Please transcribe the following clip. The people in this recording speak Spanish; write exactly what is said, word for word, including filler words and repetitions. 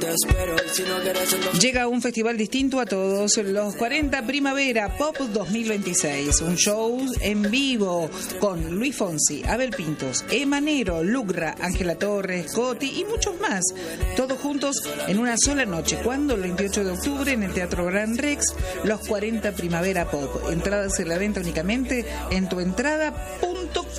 Llega un festival distinto a todos, los cuarenta Primavera Pop dos mil veintiséis. Un show en vivo con Luis Fonsi, Abel Pintos, Emma Nero, Lucra, Ángela Torres, Coti y muchos más. Todos juntos en una sola noche. ¿Cuándo? El veintiocho de octubre en el Teatro Gran Rex, los cuarenta Primavera Pop. Entradas en la venta únicamente en tuentrada punto com.